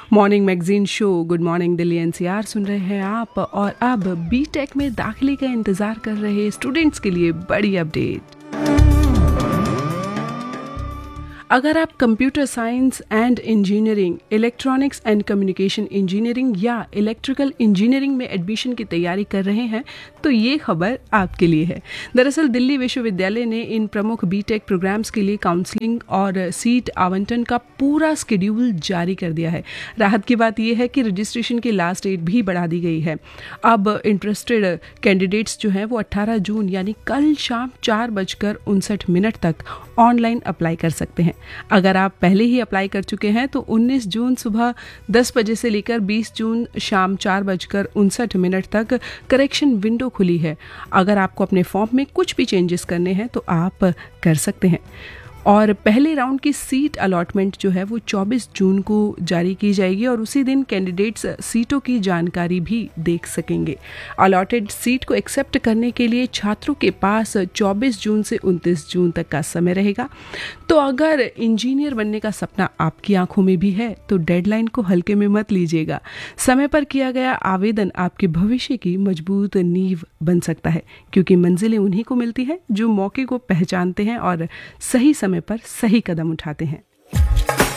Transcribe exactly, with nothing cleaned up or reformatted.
Morning magazine show good morning Delhi NCR सुन रहे हैं आप। और अब बीटेक में दाखिले का इंतजार कर रहे स्टूडेंट्स के लिए बड़ी अपडेट। अगर आप computer science and engineering, electronics and communication engineering या इलेक्ट्रिकल इंजीनियरिंग में एडमिशन की तैयारी कर रहे हैं तो ये खबर आपके लिए है। दरअसल दिल्ली विश्वविद्यालय ने इन प्रमुख बीटेक प्रोग्राम्स के लिए काउंसलिंग और सीट आवंटन का पूरा शेड्यूल जारी कर दिया है। राहत की बात यह है कि रजिस्ट्रेशन की लास्ट डेट भी बढ़ा दी गई है। अब इंटरेस्टेड कैंडिडेट्स जो हैं वो अट्ठारह जून यानी कल शाम चार बजकर उनसठ मिनट तक ऑनलाइन अप्लाई कर सकते हैं। अगर आप पहले ही अप्लाई कर चुके हैं तो उन्नीस जून सुबह दस बजे से लेकर बीस जून शाम चार बजकर उनसठ मिनट तक करेक्शन विंडो खुली है। अगर आपको अपने फॉर्म में कुछ भी चेंजेस करने हैं तो आप कर सकते हैं। और पहले राउंड की सीट अलॉटमेंट जो है वो चौबीस जून को जारी की जाएगी और उसी दिन कैंडिडेट्स सीटों की जानकारी भी देख सकेंगे। अलॉटेड सीट को एक्सेप्ट करने के लिए छात्रों के पास चौबीस जून से उनतीस जून तक का समय रहेगा। तो अगर इंजीनियर बनने का सपना आपकी आंखों में भी है तो डेडलाइन को हल्के में मत लीजिएगा। समय पर किया गया आवेदन आपके भविष्य की मजबूत नींव बन सकता है, क्योंकि मंजिलें उन्हीं को मिलती हैं जो मौके को पहचानते हैं और सही समय पर सही कदम उठाते हैं।